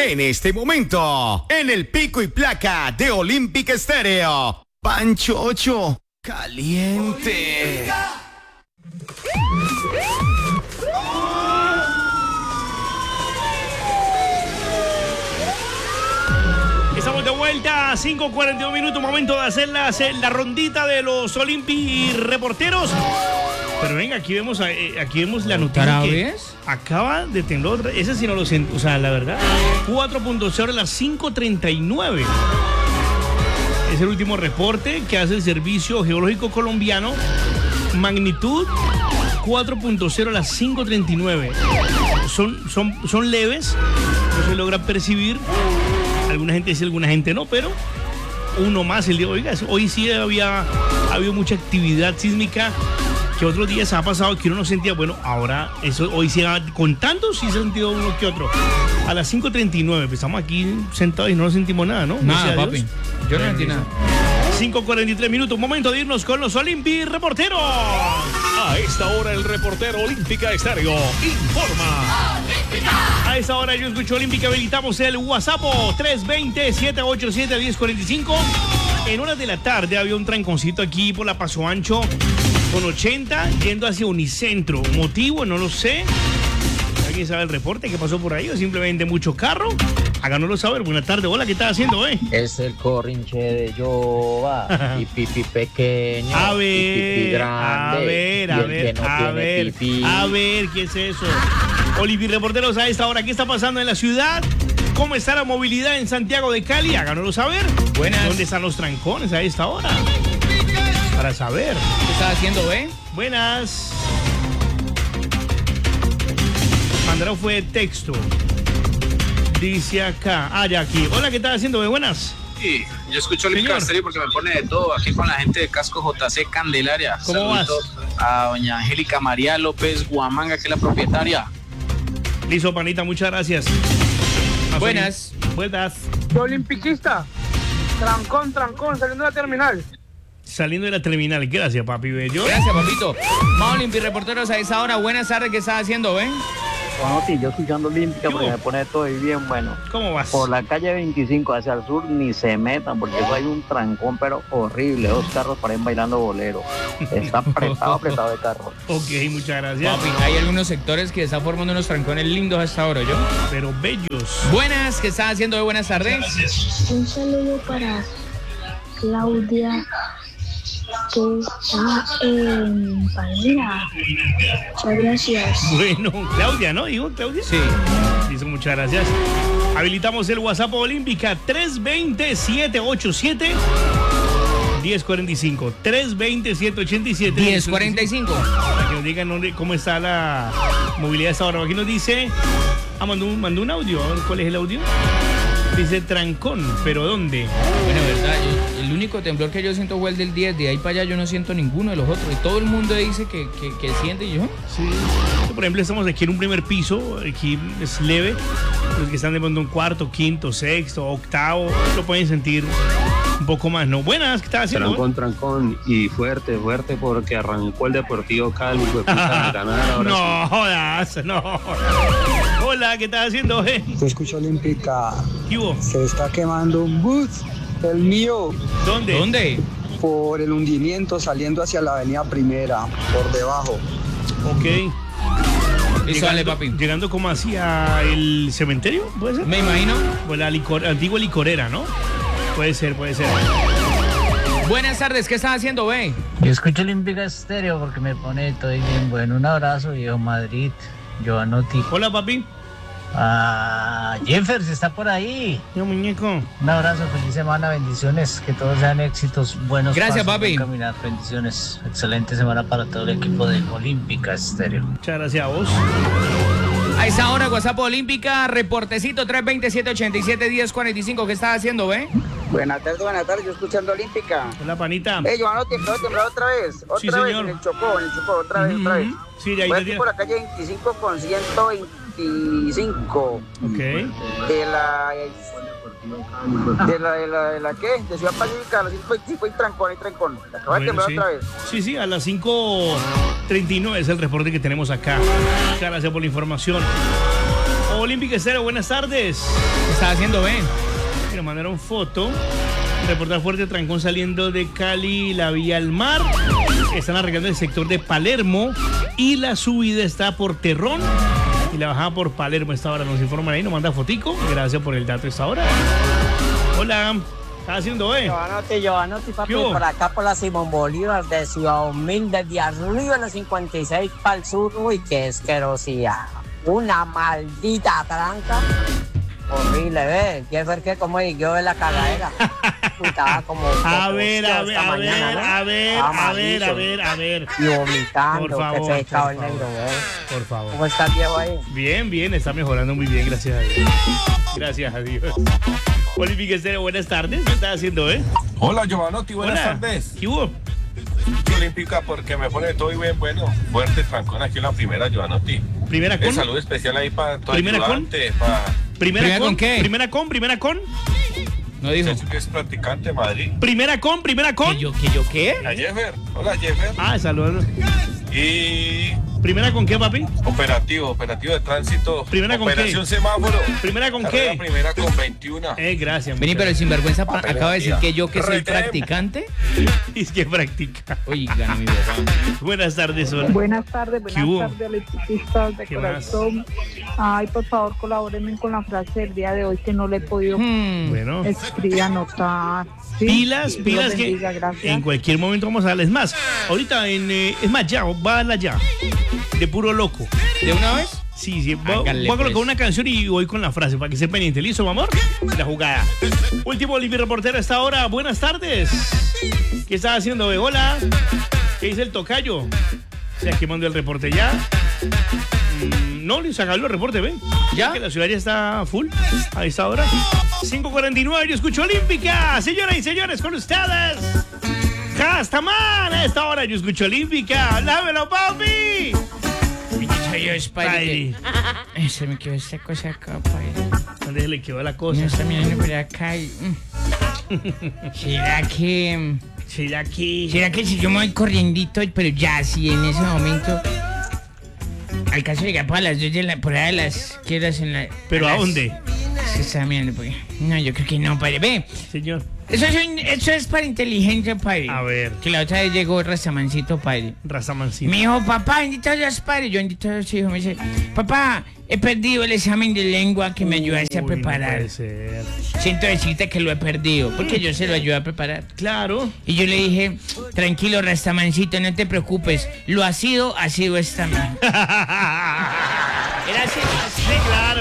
En este momento, en el pico y placa de Olympic Estéreo, Pancho Ocho, caliente. Estamos de vuelta, 5:42 minutos, momento de hacer la rondita de los Olympic reporteros. Pero venga, aquí vemos la noticia que acaba de temblar. Ese sí no lo siento, o sea, la verdad. 4.0 a las 5:39. Es el último reporte que hace el Servicio Geológico Colombiano. Magnitud 4.0 a las 5:39. Son leves, no se logra percibir. Alguna gente sí, alguna gente no, pero uno más el día de hoy. Hoy sí ha habido mucha actividad sísmica que otros días ha pasado que uno no sentía. Bueno, ahora eso hoy sí, contando, sí se ha sentido uno que otro. A las 5:39, pues estamos aquí sentados y no nos sentimos nada, ¿no? Nada, papi. Yo no sentí nada. 5:43 minutos, momento de irnos con los Olympic reporteros. A esta hora el reportero Olímpica Estéreo informa. A esta hora yo escucho Olímpica, habilitamos el WhatsApp 320-787-1045. En horas de la tarde había un tranconcito aquí por la Paso Ancho con 80 yendo hacia Unicentro. ¿Motivo? No lo sé. ¿Alguien sabe el reporte que pasó por ahí o simplemente mucho carro? Háganoslo saber. Buenas tardes. Hola, ¿qué estás haciendo, Es el corrinche de Yoba y pipi pequeño. A ver, y pipi grande. a ver, ¿qué es eso? Olympic reporteros a esta hora, ¿qué está pasando en la ciudad? ¿Cómo está la movilidad en Santiago de Cali? Háganoslo saber. Buenas. ¿Dónde están los trancones a esta hora? Para saber. ¿Qué estás haciendo, Buenas. Mandaron fue texto. Dice acá. Ya aquí. Hola, ¿qué estás haciendo, Buenas. Sí, yo escucho Olímpica Estéreo porque me pone de todo aquí con la gente de Casco JC Candelaria. ¿Cómo vas? A doña Angélica María López Guamanga, que es la propietaria. Listo, panita, muchas gracias. Buenas. Buenas. Olimpiquista. Trancón, saliendo de la terminal. Saliendo de la terminal. Gracias, papi bello. Gracias, papito. Más Olympic reporteros a esa hora. Buenas tardes, ¿qué estás haciendo, Bueno, sí, yo escuchando Olímpica porque me pone todo y bien bueno. ¿Cómo vas? Por la calle 25 hacia el sur ni se metan porque eso hay un trancón pero horrible. 2 carros para ir bailando bolero. Está apretado de carros. Ok, muchas gracias. Papi, hay algunos sectores que están formando unos trancones lindos a esta hora, ¿yo? Pero bellos. Buenas, ¿qué estás haciendo? Buenas tardes. Un saludo para Claudia, que está en Palmira. Muchas gracias. Bueno, Claudia, ¿no? ¿Digo Claudia? Sí. Dice muchas gracias. Habilitamos el WhatsApp Olímpica 320-787-1045. 320-787-1045. Para que nos digan cómo está la movilidad de esta hora. Aquí nos dice... mandó un audio. ¿Cuál es el audio? Dice trancón, ¿pero dónde? Bueno, verdad, el único temblor que yo siento fue el del 10, de ahí para allá yo no siento ninguno de los otros. Y todo el mundo dice que siente y yo. Sí. Por ejemplo, estamos aquí en un primer piso, aquí es leve. Los que están de pronto un cuarto, quinto, sexto, octavo, lo pueden sentir un poco más, ¿no? Buenas, ¿qué estás haciendo? Trancón y fuerte porque arrancó el Deportivo Cali, fue puta a ganar ahora. No jodas, no. Hola, ¿qué estás haciendo, Yo escucho Olímpica. ¿Qué hubo? Se está quemando un bus, el mío. ¿Dónde? Por el hundimiento saliendo hacia la avenida Primera, por debajo. Ok. Eso dale, papi. Llegando como hacia el cementerio, ¿puede ser? Me imagino. Pues la antigua licorera, ¿no? Puede ser. Buenas tardes, ¿qué estás haciendo, Yo escucho Olímpica Estéreo porque me pone todo y bien bueno. Un abrazo, viejo Madrid. Giovanotti. Hola, papi. Jeffers está por ahí. Yo, muñeco. Un abrazo, feliz semana, bendiciones, que todos sean éxitos, buenos. Gracias, pasos, papi. Caminar, bendiciones. Excelente semana para todo el equipo de Olímpica Estéreo. Muchas gracias a vos. A esa hora, WhatsApp Olímpica, reportecito 320-787-1045. ¿Qué estás haciendo, Buenas tardes, yo escuchando Olímpica. Hola, panita. Giovanni, temblar otra vez. Sí, Otra vez señor. en el Chocó, otra vez. Sí, de ahí Voy aquí por la calle 25 con 125. Ok. De la ¿qué? De Ciudad Pacífica, a las 5 hay trancón. Acaba de temblar otra vez. Sí, a las 5:39 es el reporte que tenemos acá. Muchas gracias por la información. Olímpica Estéreo, buenas tardes. ¿Qué estaba haciendo, Ben? Quiero mandaron foto. Reportar fuerte trancón saliendo de Cali, la vía al mar. Están arreglando el sector de Palermo y la subida está por Terrón y la bajada por Palermo. Esta hora nos informan ahí, nos manda fotico. Gracias por el dato esta hora. Hola, ¿qué estás haciendo, Giovanotti, papi, por acá por la Simón Bolívar de Ciudad Humilde, desde arriba en la 56 para el sur. Uy, qué asquerosidad. Una maldita tranca. Horrible, ve. ¿Quién fue el que como yo en la carrera? Estaba como a ver. Y vomitando. Por favor, que se el negro, por favor. ¿Cómo está el viejo ahí? Bien, está mejorando muy bien, gracias a Dios. Gracias a Dios. Olímpica Estéreo, buenas tardes. ¿Qué estás haciendo, Hola, Giovanotti, buenas tardes. ¿Qué hubo? Olímpica porque me pone todo bien bueno. Fuerte trancón aquí en la primera, Giovanotti. ¿Primera con? Salud especial ahí para todo ¿Primera ayudante. ¿Primera con qué? ¿Primera con? No dijo. Que es practicante de Madrid. ¿Primera con? ¿Que yo qué? A Jeffer. Hola, Jeffer. Saludos. Y... ¿Primera con qué, papi? Operativo de tránsito. ¿Primera con Operación semáforo. ¿Primera con qué? Primera con 21. Gracias. Vení, pero el sinvergüenza Papel, acaba de decir que yo que soy Retem. practicante. Es que practica. Oiga, mi papá. Buenas tardes, hola. Buenas tardes, electricistas de ¿Qué corazón. Ay, por favor, colabórenme con la frase del día de hoy que no le he podido Bueno. escribir, anotar. ¿Sí? Pilas Dios que bendiga, gracias. en cualquier momento vamos a darles más. Ahorita es más, ya, va a darla ya. De puro loco. ¿De una vez? Sí, voy a Háganle, colocar pues. una canción y voy con la frase para que se pendiente. ¿Listo, mi amor? La jugada. Último Olímpico reportero a esta hora. Buenas tardes. ¿Qué estás haciendo, ve? Hola. ¿Qué dice el tocayo? Ya que mando el reporte ya. No, Luis, hágalo el reporte, ven. ¿Ya? Que la ciudad ya está full a esta hora. 5:49, yo escucho Olímpica. Señoras y señores, con ustedes. Castaman, a esta hora yo escucho Olímpica. ¡Lámelo, papi! Soy yo, Spidey. Se me quedó esta cosa acá, Spidey. ¿Dónde se le quedó la cosa? No está mirando por acá y... ¿Será que si yo me voy corriendito, pero ya, si en ese momento alcanzo a llegar para las 2 de la, por ahí a las quedas en la... ¿Pero a dónde? Se está mirando, porque... No, yo creo que no, padre. Ve. Señor. Eso es para inteligencia, padre. A ver. Que la otra vez llegó Rastamancito, padre. Rastamancito. Me dijo, papá, bendito Dios, padre. Yo bendito Dios, hijo. Me dice, papá, he perdido el examen de lengua que me ayudaste a preparar. No puede ser. Siento decirte que lo he perdido, porque yo se lo ayudé a preparar. Claro. Y yo le dije, tranquilo, Rastamancito, no te preocupes. Lo ha sido esta vez. Era así. Sí, claro.